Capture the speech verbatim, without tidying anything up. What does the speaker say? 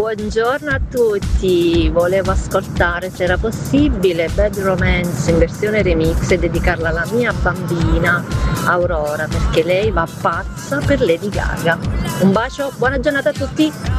Buongiorno a tutti, volevo ascoltare se era possibile Bad Romance in versione remix e dedicarla alla mia bambina Aurora perché lei va pazza per Lady Gaga. Un bacio, buona giornata a tutti!